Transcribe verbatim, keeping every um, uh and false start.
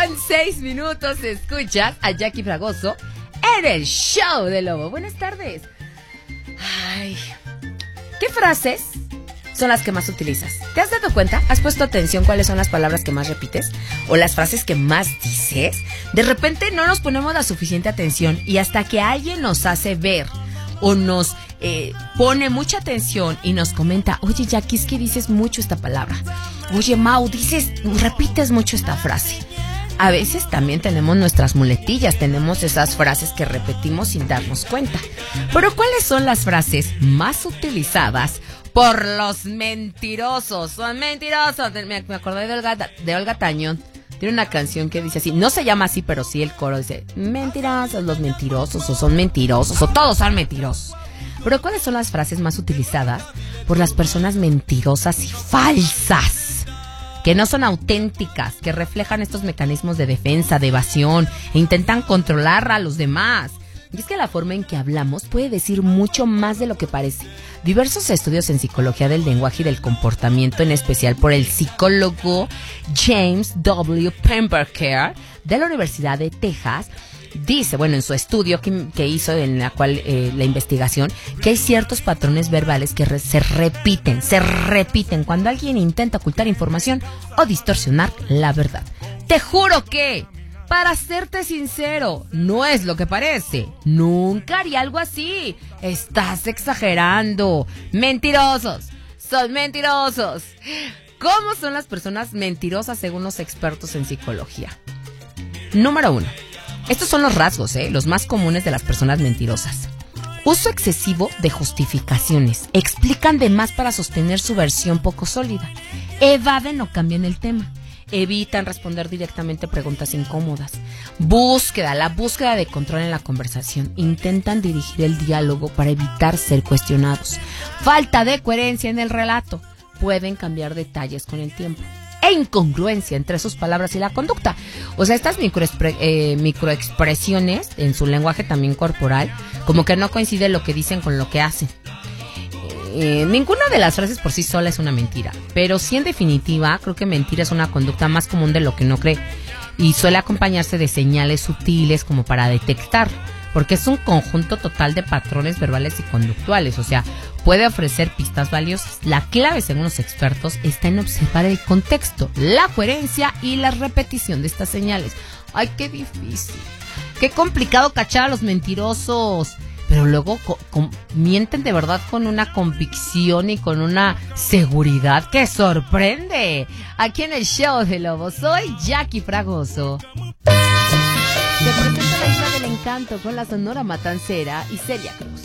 con seis minutos escuchas a Jackie Fragoso en el show de Lobo. Buenas tardes. Ay, ¿qué frases son las que más utilizas? ¿Te has dado cuenta? ¿Has puesto atención cuáles son las palabras que más repites? ¿O las frases que más dices? De repente no nos ponemos la suficiente atención y hasta que alguien nos hace ver o nos eh, pone mucha atención y nos comenta, oye Jackie, es que dices mucho esta palabra. Oye Mau, dices, repites mucho esta frase. A veces también tenemos nuestras muletillas, tenemos esas frases que repetimos sin darnos cuenta. Pero ¿cuáles son las frases más utilizadas por los mentirosos? Son mentirosos. Me, me acordé de Olga, de Olga Tañón. Tiene una canción que dice así, no se llama así, pero sí el coro dice, mentirosos, los mentirosos, o son mentirosos, o todos son mentirosos. Pero ¿cuáles son las frases más utilizadas por las personas mentirosas y falsas? Que no son auténticas, que reflejan estos mecanismos de defensa, de evasión, e intentan controlar a los demás. Y es que la forma en que hablamos puede decir mucho más de lo que parece. Diversos estudios en psicología del lenguaje y del comportamiento, en especial por el psicólogo James W. Pemberker de la Universidad de Texas, dice, bueno, en su estudio que, que hizo, en la cual eh, la investigación, que hay ciertos patrones verbales que re, se repiten, se repiten cuando alguien intenta ocultar información o distorsionar la verdad. Te juro que, para serte sincero, no es lo que parece. Nunca haría algo así. Estás exagerando. Mentirosos. Son mentirosos. ¿Cómo son las personas mentirosas según los expertos en psicología? Número uno. Estos son los rasgos, ¿eh? Los más comunes de las personas mentirosas. Uso excesivo de justificaciones. Explican de más para sostener su versión poco sólida. Evaden o cambian el tema. Evitan responder directamente preguntas incómodas. Búsqueda, la búsqueda de control en la conversación. Intentan dirigir el diálogo para evitar ser cuestionados. Falta de coherencia en el relato. Pueden cambiar detalles con el tiempo. E incongruencia entre sus palabras y la conducta. O sea, estas microexpre- eh, microexpresiones en su lenguaje también corporal, como que no coincide lo que dicen con lo que hacen. Eh, ninguna de las frases por sí sola es una mentira, pero sí, en definitiva, creo que mentir es una conducta más común de lo que uno cree y suele acompañarse de señales sutiles como para detectar, porque es un conjunto total de patrones verbales y conductuales, o sea, puede ofrecer pistas valiosas. La clave, según los expertos, está en observar el contexto, la coherencia y la repetición de estas señales. ¡Ay, qué difícil! ¡Qué complicado cachar a los mentirosos! Pero luego co- co- mienten de verdad con una convicción y con una seguridad que sorprende. Aquí en el show de Lobo, soy Jackie Fragoso. Se presenta la Isla del Encanto con la Sonora Matancera y Celia Cruz.